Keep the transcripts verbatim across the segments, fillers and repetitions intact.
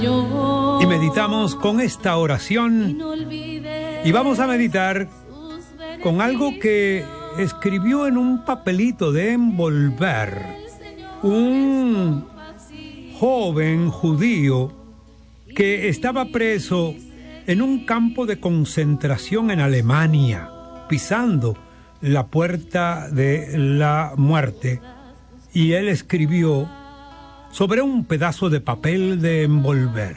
Y meditamos con esta oración y vamos a meditar con algo que escribió en un papelito de envolver un joven judío que estaba preso en un campo de concentración en Alemania, pisando la puerta de la muerte, y él escribió sobre un pedazo de papel de envolver: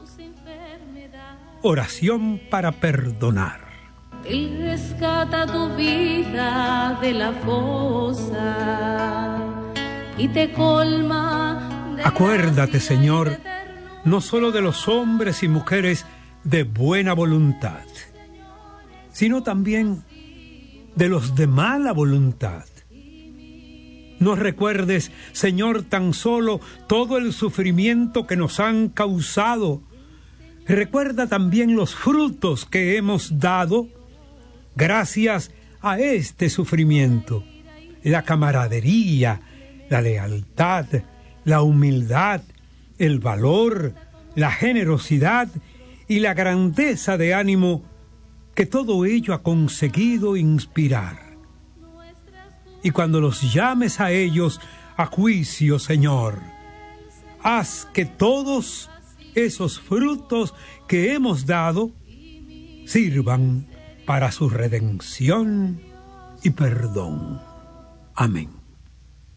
oración para perdonar. Él rescata tu vida de la fosa y te colma de... Acuérdate, Señor, no solo de los hombres y mujeres de buena voluntad, sino también de los de mala voluntad. No recuerdes, Señor, tan solo todo el sufrimiento que nos han causado. Recuerda también los frutos que hemos dado gracias a este sufrimiento: la camaradería, la lealtad, la humildad, el valor, la generosidad y la grandeza de ánimo que todo ello ha conseguido inspirar. Y cuando los llames a ellos a juicio, Señor, haz que todos esos frutos que hemos dado sirvan para su redención y perdón. Amén.